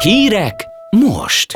Hírek most!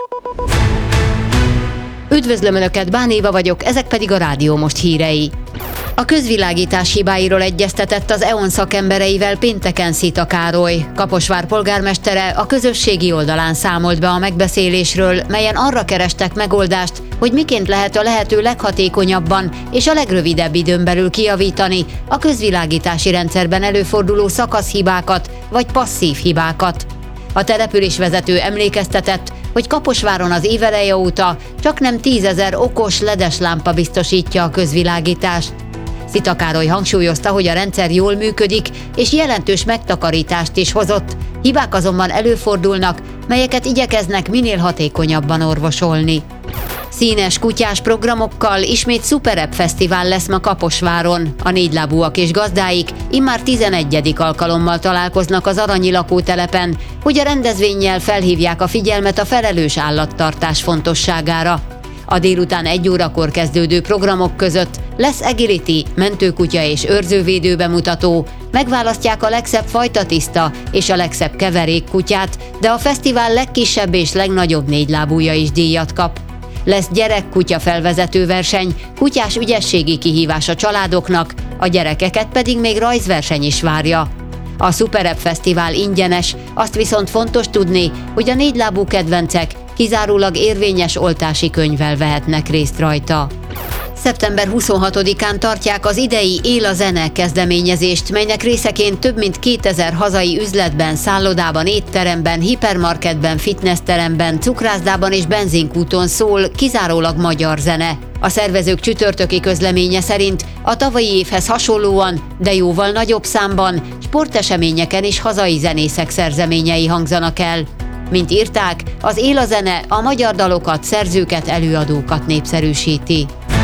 Üdvözlöm Önöket, Bán Éva vagyok, ezek pedig a Rádió Most hírei. A közvilágítás hibáiról egyeztetett az EON szakembereivel pénteken Szita Károly. Kaposvár polgármestere a közösségi oldalán számolt be a megbeszélésről, melyen arra kerestek megoldást, hogy miként lehet a lehető leghatékonyabban és a legrövidebb időn belül kijavítani a közvilágítási rendszerben előforduló szakaszhibákat vagy passzív hibákat. A településvezető emlékeztetett, hogy Kaposváron az éveleje óta csaknem 10 000 okos ledes lámpa biztosítja a közvilágítást. Szita Károly hangsúlyozta, hogy a rendszer jól működik és jelentős megtakarítást is hozott, hibák azonban előfordulnak, melyeket igyekeznek minél hatékonyabban orvosolni. Színes kutyás programokkal ismét Super App Fesztivál lesz ma Kaposváron. A négylábúak és gazdáik immár 11. alkalommal találkoznak az Aranyi lakótelepen, hogy a rendezvénnyel felhívják a figyelmet a felelős állattartás fontosságára. A délután 1 órakor kezdődő programok között lesz agility, mentőkutya és őrzővédő bemutató, megválasztják a legszebb fajtatiszta és a legszebb keverékkutyát, de a fesztivál legkisebb és legnagyobb négylábúja is díjat kap. Lesz gyerekkutya felvezető verseny, kutyás ügyességi kihívás a családoknak, a gyerekeket pedig még rajzverseny is várja. A Super App Fesztivál ingyenes, azt viszont fontos tudni, hogy a négylábú kedvencek kizárólag érvényes oltási könyvvel vehetnek részt rajta. Szeptember 26-án tartják az idei Él a zene kezdeményezést, melynek részeként több mint 2000 hazai üzletben, szállodában, étteremben, hipermarketben, fitnessteremben, cukrászdában és benzinkúton szól kizárólag magyar zene. A szervezők csütörtöki közleménye szerint a tavalyi évhez hasonlóan, de jóval nagyobb számban, sporteseményeken is hazai zenészek szerzeményei hangzanak el. Mint írták, az Él a zene a magyar dalokat, szerzőket, előadókat népszerűsíti.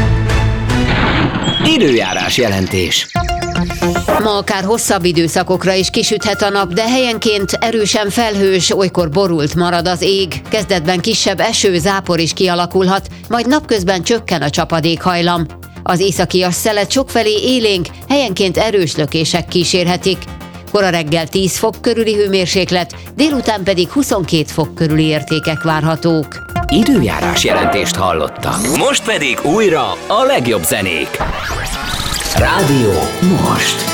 Időjárás jelentés. Ma akár hosszabb időszakokra is kisüthet a nap, de helyenként erősen felhős, olykor borult marad az ég. Kezdetben kisebb eső, zápor is kialakulhat, majd napközben csökken a csapadékhajlam. Az északias szelet sokfelé élénk, helyenként erős lökések kísérhetik. Kora reggel 10 fok körüli hőmérséklet, délután pedig 22 fok körüli értékek várhatók. Időjárás jelentést hallottak. Most pedig újra a legjobb zenék. Rádió most.